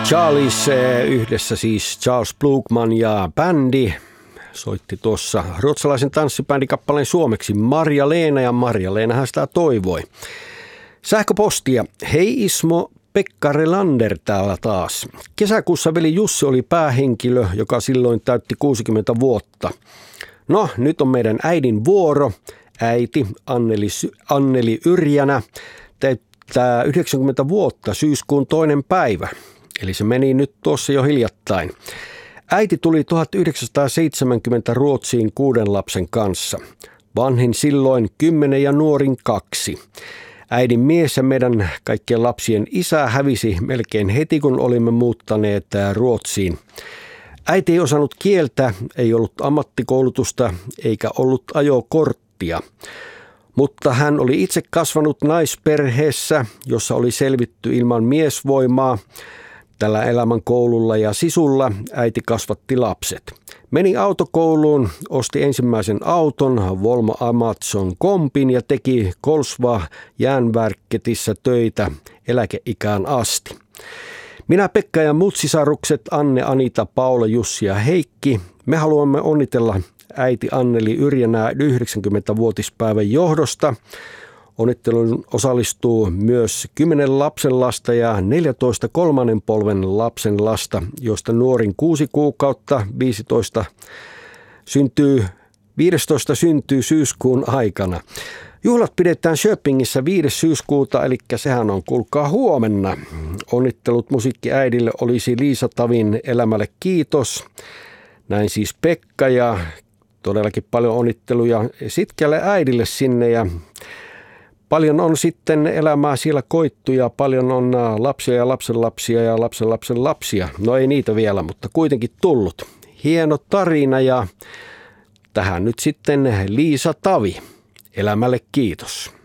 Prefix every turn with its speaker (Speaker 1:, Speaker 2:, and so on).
Speaker 1: Charles yhdessä siis Charles Blugman ja bändi soitti tuossa ruotsalaisen tanssibändikappaleen suomeksi Marja-Leena, ja Marja-Leenahan sitä toivoi. Sähköpostia. Hei Ismo, Pekka Relander täällä taas. Kesäkuussa veli Jussi oli päähenkilö, joka silloin täytti 60 vuotta. No, nyt on meidän äidin vuoro. Äiti Anneli Yrjänä täyttää 90 vuotta syyskuun 2. päivä. Eli se meni nyt tuossa jo hiljattain. Äiti tuli 1970 Ruotsiin 6 lapsen kanssa. Vanhin silloin 10 ja nuorin 2. Äidin mies ja meidän kaikkien lapsien isä hävisi melkein heti, kun olimme muuttaneet Ruotsiin. Äiti ei osannut kieltä, ei ollut ammattikoulutusta eikä ollut ajokorttia. Mutta hän oli itse kasvanut naisperheessä, jossa oli selvitty ilman miesvoimaa. Tällä elämänkoululla ja sisulla äiti kasvatti lapset. Meni autokouluun, osti ensimmäisen auton, Volvo Amazon Kompin, ja teki Kolsva Järnverketissä töitä eläkeikään asti. Minä, Pekka ja muut sisarukset Anne, Anita, Paula, Jussi ja Heikki, me haluamme onnitella äiti Anneli Yrjänää 90-vuotispäivän johdosta. Onnitteluun osallistuu myös 10 lapsenlasta ja 14 kolmannen polven lapsenlasta, joista nuorin 6 kuukautta, 15 syntyy syyskuun aikana. Juhlat pidetään Köpingissä 5. syyskuuta, eli sehän on, kuulkaa, huomenna. Onnittelut musiikkiäidille olisi Liisa Tavin Elämälle kiitos. Näin siis Pekka, ja todellakin paljon onnitteluja sitkeälle äidille sinne, ja paljon on sitten elämää siellä koittu, ja paljon on lapsia ja lapsenlapsia ja lapsenlapsen lapsia. No ei niitä vielä, mutta kuitenkin tullut. Hieno tarina, ja tähän nyt sitten Liisa Tavi. Elämälle kiitos.